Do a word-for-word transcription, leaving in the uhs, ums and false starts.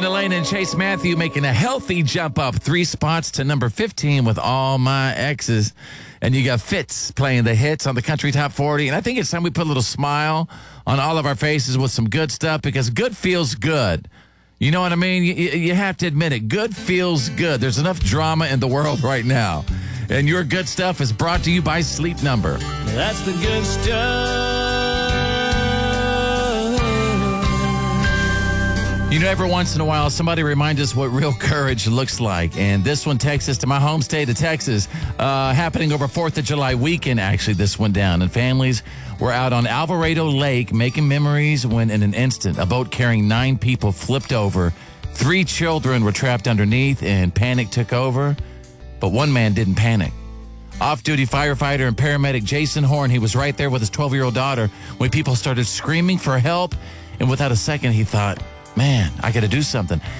Brenda Lane and Chase Matthew making a healthy jump up three spots to number fifteen with All My Exes. And you got Fitz playing the hits on the Country Top forty. And I think it's time we put a little smile on all of our faces with some good stuff, because good feels good. You know what I mean? You, you have to admit it. Good feels good. There's enough drama in the world right now. And your good stuff is brought to you by Sleep Number. That's the good stuff. You know, every once in a while, somebody reminds us what real courage looks like. And this one takes us to my home state of Texas, uh, happening over fourth of July weekend, actually, this one down. And families were out on Alvarado Lake making memories when, in an instant, a boat carrying nine people flipped over. Three children were trapped underneath, and panic took over. But one man didn't panic. Off-duty firefighter and paramedic Jason Horn, he was right there with his twelve-year-old daughter when people started screaming for help. And without a second, he thought, man, I got to do something.